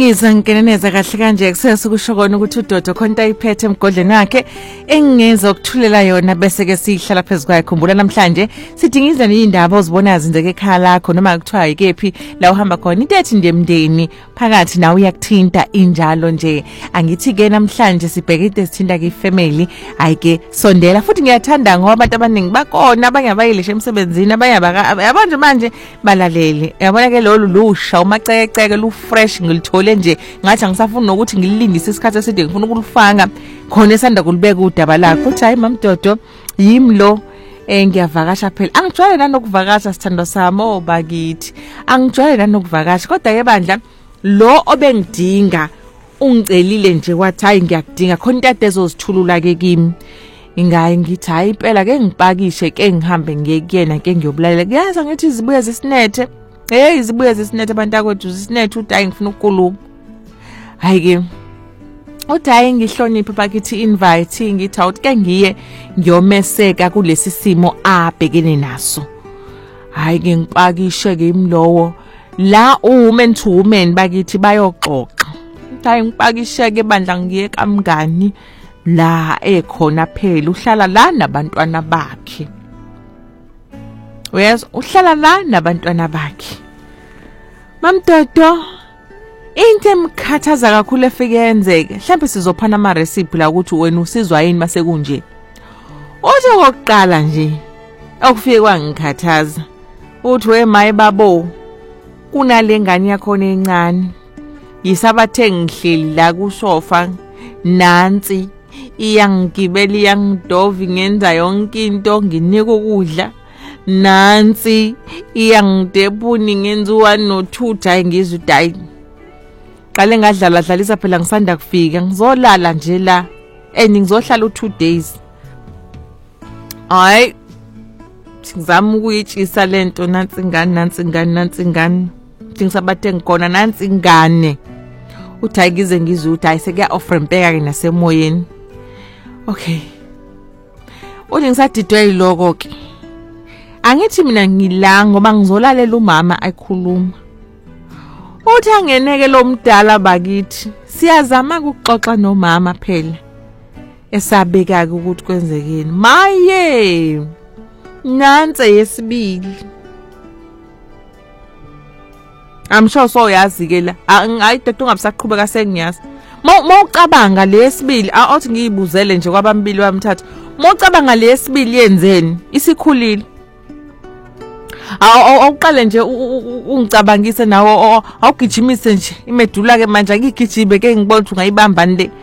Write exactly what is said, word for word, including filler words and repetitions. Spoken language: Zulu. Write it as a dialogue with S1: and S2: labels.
S1: Imizwa ngeneneza kahle kanje kusese kusho kona ukuthi uDodo khonto ayiphethe emgodleni wakhe engeza ukuthulela yona bese ke sihlala phezukwayo. Khumbula namhlanje sidingiza indaba ozibona zenzeke ekhaya lakho noma kuthiwa yikephi la uhamba khona into ethi ndemndeni phakathi nawe uyakuthinta injalo nje. Angithi ke namhlanje sibheke into ezithinta ke family ayike sondela futhi ngiyathanda ngoba abantu abaningi bakona abanye abayilisha emsebenzini abanye abanje manje balalele. Yabona ke lolu lusha umaceceke lu fresh ngilithole nje ngathi angisafuni nokuthi ngililingise isikhathi eside ngifuna ukulifanga khona esanda kulibeka udaba lakho. Uthi hayi mamdodo yimi lo eh ngiyavakasha phela angijwayele nanokuvakasha sithando sami obakithi angijwayele nanokuvakasha kodwa ke bandla lo obengidinga ungicelile nje wathi hayi ngiyakudinga khona into ade ezozithulula ke kimi ingayi ngithi hayi impela ke ngipakishe ke ngihambe ngiye kuyena ke ngiyobulalela kuyaza ngithi izibuye zesinethe. Hey izibuye zesinethe abantu akwethu zesinethe uthi hayi ngifuna ukukhuluma. Hayi ke uthi hayi ngihloniphe bakithi invite ngithi awuthi ke ngiye ngiyomeseka kulesi simo abhekene naso. Hayi ke ngipakishe ke imlowo la women to women bakithi bayoxoxa. Uthi hayi ngipakishe ke bandla ngiye kamngani la ekhona phela uhlala la nabantwana bakhe. Wes uhlala la nabantwana bakhe. Mamdodo into emkhathaza kakhulu efike yenzeke mhlawumbe sizophana ama recipe la ukuthi wena usizwa yini mase kunje. Uthi kokuqala nje okufike kwangikhathaza uthi we maye babo kunale ngane yakho encane yisabathe ngihleli la kusofa nansi iyangigibela iyangidovi ngenza yonke into nginika ukudla nansi iyangidebuni ngenza one no two hayi ngizwe udayi qale ngadlala dlalisa phela ngisanda kufika ngizolala nje la and ngizohlala u two days. Hayi ngizama ukuyitshisa lento nansi ingane nansi ingane nansi ingane ngisabathe ngikona nansi ingane uthi ayikize ngizwe uthi hayi sekuya offer impeka ke nasemoyeni. Okay uthi ngisadidwe yiloko ke angithi mina ngila ngoba ngizolalela umama ayikhuluma. Uthi angeneke lo mdala bakithi siyazama ukuxoxa nomama phela esabeka ukuthi kwenzekeni maye nansi yesibili. I'm sure so yazi ke la hayi dodo ungabisaqhubeka sengiyazi mawucabanga lesibili awuthi ngiyibuzele nje kwabambili wamthatha mawucabanga lesibili yenzeni isikhulile awuqale nje ungicabangise nawo awugijimise nje imedula ke manje angigijime ke ngibona ukuthi ungayibamba nle.